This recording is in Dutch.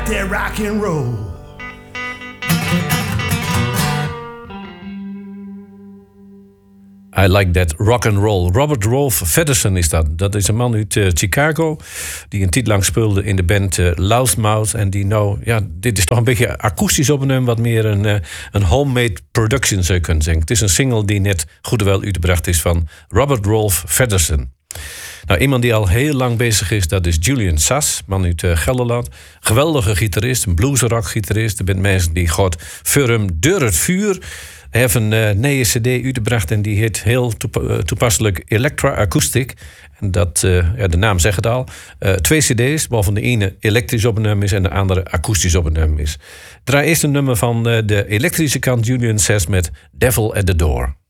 like that rock and roll. I like that rock and roll. Robert Rolf Feddersen is dat. Dat is een man uit Chicago die een tijd lang speelde in de band Loudmouth. En die nou, ja, dit is toch een beetje akoestisch opgenomen, wat meer een homemade production zou je kunnen zeggen. Het is een single die net goed en wel uitgebracht is van Robert Rolf Feddersen. Nou, iemand die al heel lang bezig is, dat is Julian Sass, man uit Gelderland. Geweldige gitarist, een bluesrock-gitarist. Er zijn mensen die gaat voor hem door het vuur. Hij heeft een nieuwe cd uitgebracht en die heet heel toepasselijk Electra Acoustic. En dat, de naam zegt het al. 2 cd's, waarvan de ene elektrisch opgenomen is en de andere akoestisch opgenomen is. Draai eerst een nummer van de elektrische kant, Julian Sass met Devil at the Door.